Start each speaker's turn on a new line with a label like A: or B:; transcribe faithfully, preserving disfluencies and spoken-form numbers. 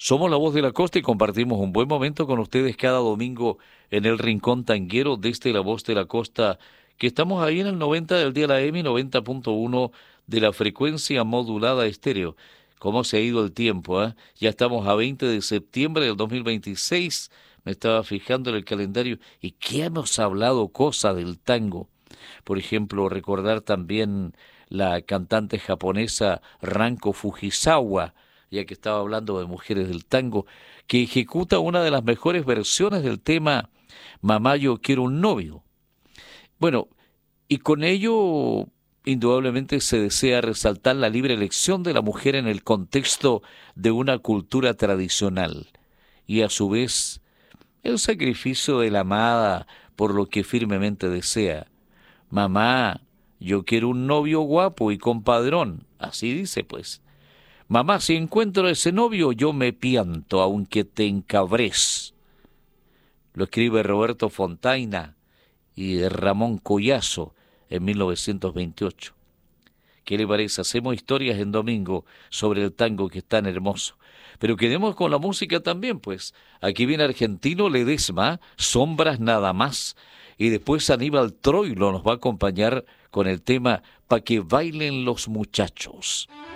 A: Somos La Voz de la Costa y compartimos un buen momento con ustedes cada domingo en el Rincón Tanguero desde La Voz de la Costa, que estamos ahí en el noventa del día la M y noventa punto uno de la frecuencia modulada estéreo. ¿Cómo se ha ido el tiempo? ¿Eh? Ya estamos a veinte de septiembre del dos mil veintiséis. Me estaba fijando en el calendario y qué hemos hablado cosa del tango. Por ejemplo, recordar también la cantante japonesa Ranko Fujisawa, ya que estaba hablando de mujeres del tango, que ejecuta una de las mejores versiones del tema Mamá, yo quiero un novio. Bueno, y con ello indudablemente se desea resaltar la libre elección de la mujer en el contexto de una cultura tradicional y a su vez el sacrificio de la amada por lo que firmemente desea. Mamá, yo quiero un novio guapo y compadrón, así dice pues. Mamá, si encuentro ese novio, yo me pianto, aunque te encabres. Lo escribe Roberto Fontaina y Ramón Collazo en mil novecientos veintiocho. ¿Qué le parece? Hacemos historias en domingo sobre el tango que es tan hermoso. Pero quedemos con la música también, pues. Aquí viene Argentino Ledesma, Sombras nada más. Y después Aníbal Troilo nos va a acompañar con el tema Pa' que bailen los muchachos.